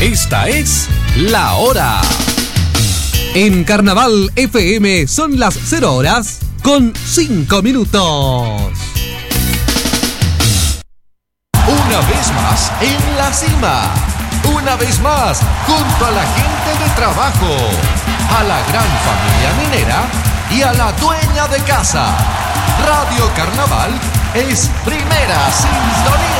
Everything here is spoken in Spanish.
Esta es La Hora. En Carnaval FM son las 0 horas con 5 minutos. Una vez más en la cima. Una vez más junto a la gente de trabajo, a la gran familia minera y a la dueña de casa. Radio Carnaval es primera sintonía.